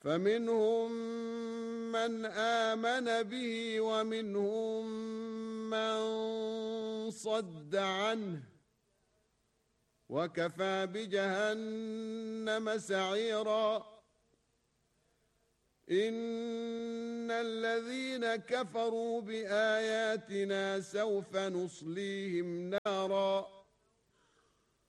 فمنهم من آمن به ومنهم من صد عنه وكفى بجهنم سعيرا إن الذين كفروا بآياتنا سوف نصليهم نارا